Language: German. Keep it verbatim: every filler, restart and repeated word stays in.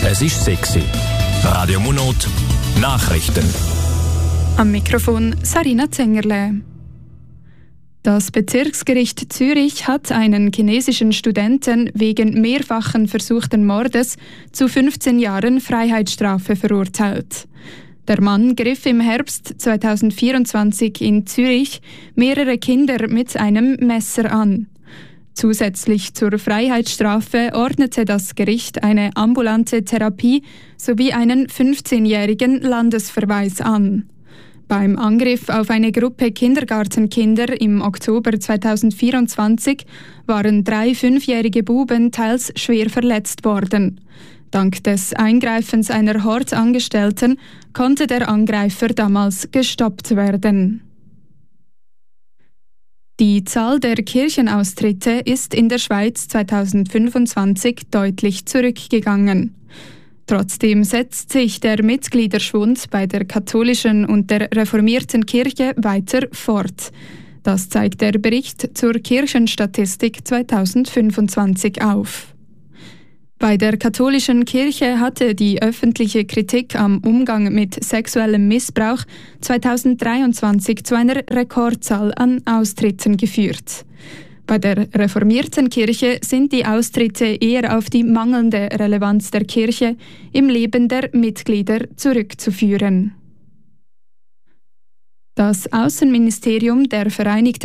Es ist sechs. Radio Munot Nachrichten. Am Mikrofon Sarina Zengerle. Das Bezirksgericht Zürich hat einen chinesischen Studenten wegen mehrfachen versuchten Mordes zu fünfzehn Jahren Freiheitsstrafe verurteilt. Der Mann griff im Herbst zweitausendvierundzwanzig in Zürich mehrere Kinder mit einem Messer an. Zusätzlich zur Freiheitsstrafe ordnete das Gericht eine ambulante Therapie sowie einen fünfzehnjährigen Landesverweis an. Beim Angriff auf eine Gruppe Kindergartenkinder im Oktober zweitausendvierundzwanzig waren drei fünfjährige Buben teils schwer verletzt worden. Dank des Eingreifens einer Hortangestellten konnte der Angreifer damals gestoppt werden. Die Zahl der Kirchenaustritte ist in der Schweiz zweitausendfünfundzwanzig deutlich zurückgegangen. Trotzdem setzt sich der Mitgliederschwund bei der katholischen und der reformierten Kirche weiter fort. Das zeigt der Bericht zur Kirchenstatistik zweitausendfünfundzwanzig auf. Bei der katholischen Kirche hatte die öffentliche Kritik am Umgang mit sexuellem Missbrauch zweitausenddreiundzwanzig zu einer Rekordzahl an Austritten geführt. Bei der reformierten Kirche sind die Austritte eher auf die mangelnde Relevanz der Kirche im Leben der Mitglieder zurückzuführen. Das Außenministerium der Vereinigten